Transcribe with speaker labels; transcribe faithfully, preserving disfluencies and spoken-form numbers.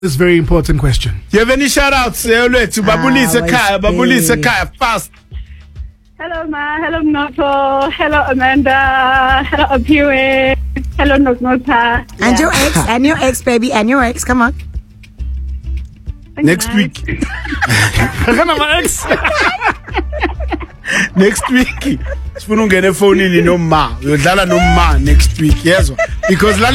Speaker 1: This very important question.
Speaker 2: You have any shout outs? To Babulisa Kaya, Babulisa Kaya, fast.
Speaker 3: Hello, Ma. Hello, Noto. Hello, Amanda. Hello, Apiwe. Hello, Noknota.
Speaker 4: And your ex, and your ex, baby, and your ex. Come on.
Speaker 3: Thank
Speaker 2: Next
Speaker 3: you,
Speaker 2: week.
Speaker 1: My ex.
Speaker 2: Next week. Sifuna ungene phone ini no ma. Uyodlala no ma next week. Yes. Because